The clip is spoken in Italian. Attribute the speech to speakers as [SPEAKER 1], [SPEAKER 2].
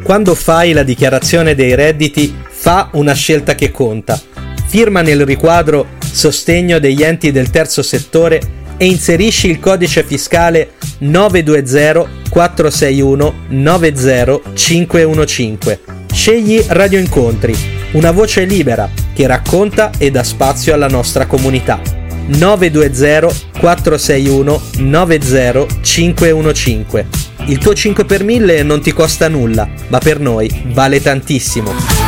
[SPEAKER 1] Quando fai la dichiarazione dei redditi, fa una scelta che conta. Firma nel riquadro Sostegno degli enti del terzo settore e inserisci il codice fiscale 920 461 90515. Scegli Radio Incontri, una voce libera che racconta e dà spazio alla nostra comunità. 920 461 90515. Il tuo 5 per 1000 non ti costa nulla, ma per noi vale tantissimo.